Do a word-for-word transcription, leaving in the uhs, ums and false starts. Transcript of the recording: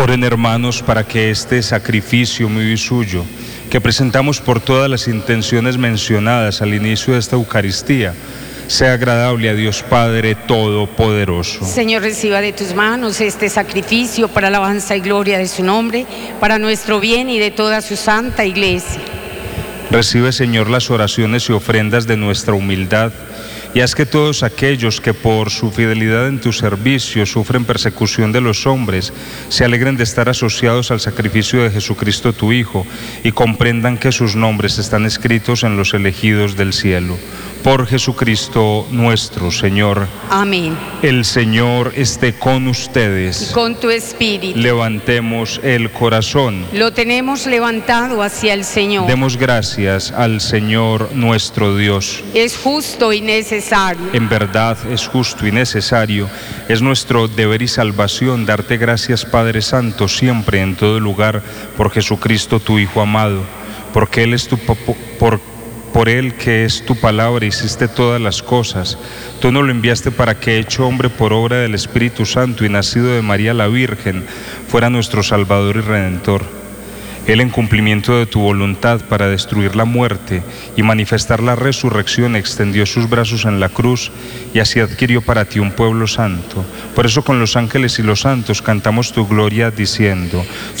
Oren, hermanos, para que este sacrificio mío y suyo, que presentamos por todas las intenciones mencionadas al inicio de esta Eucaristía, sea agradable a Dios Padre Todopoderoso. Señor, reciba de tus manos este sacrificio para alabanza y gloria de su nombre, para nuestro bien y de toda su santa Iglesia. Recibe, Señor, las oraciones y ofrendas de nuestra humildad, y haz que todos aquellos que por su fidelidad en tu servicio sufren persecución de los hombres, se alegren de estar asociados al sacrificio de Jesucristo tu Hijo, y comprendan que sus nombres están escritos en los elegidos del cielo. Por Jesucristo nuestro Señor. Amén. El Señor esté con ustedes. Y con tu espíritu. Levantemos el corazón. Lo tenemos levantado hacia el Señor. Demos gracias al Señor nuestro Dios. Es justo y necesario. En verdad es justo y necesario. Es nuestro deber y salvación darte gracias, Padre Santo, siempre, en todo lugar, por Jesucristo tu Hijo amado, porque Él es tu por Por Él, que es tu palabra, hiciste todas las cosas. Tú nos lo enviaste para que, hecho hombre por obra del Espíritu Santo y nacido de María la Virgen, fuera nuestro Salvador y Redentor. Él, en cumplimiento de tu voluntad para destruir la muerte y manifestar la resurrección, extendió sus brazos en la cruz y así adquirió para ti un pueblo santo. Por eso con los ángeles y los santos cantamos tu gloria diciendo: